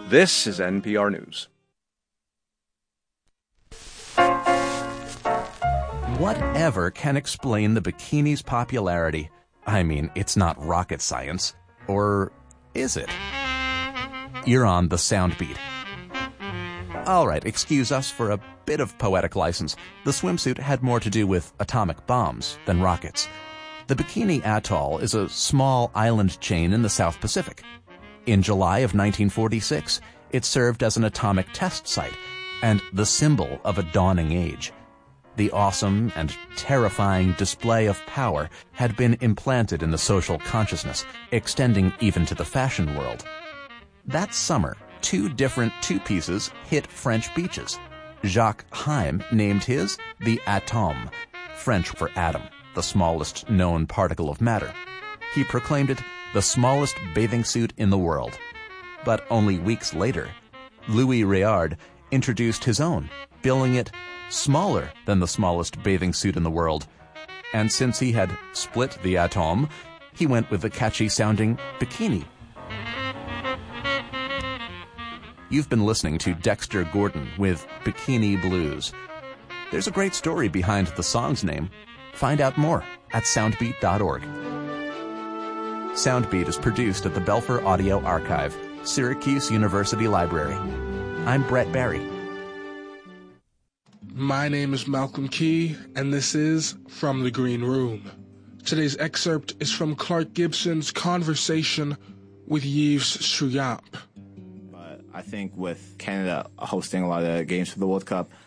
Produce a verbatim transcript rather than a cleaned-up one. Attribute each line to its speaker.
Speaker 1: This is N P R News.
Speaker 2: Whatever can explain the bikini's popularity? I mean, it's not rocket science. Or is it? You're on the Soundbeat. All right, excuse us for a bit of poetic license. The swimsuit had more to do with atomic bombs than rockets. The Bikini Atoll is a small island chain in the South Pacific. In July of nineteen forty-six, it served as an atomic test site and the symbol of a dawning age. The awesome and terrifying display of power had been implanted in the social consciousness, extending even to the fashion world. That summer, two different two-pieces hit French beaches. Jacques Heim named his the Atome, French for atom, the smallest known particle of matter. He proclaimed it the smallest bathing suit in the world. But only weeks later, Louis Réard introduced his own, billing it smaller than the smallest bathing suit in the world. And since he had split the Atome, he went with the catchy-sounding bikini. You've been listening to Dexter Gordon with Bikini Blues. There's a great story behind the song's name. Find out more at soundbeat dot org. Soundbeat is produced at the Belfer Audio Archive, Syracuse University Library. I'm Brett Barry.
Speaker 3: My name is Malcolm Key, and this is From the Green Room. Today's excerpt is from Clark Gibson's conversation with Yves Struyamp.
Speaker 4: But I think with Canada hosting a lot of the games for the World Cup,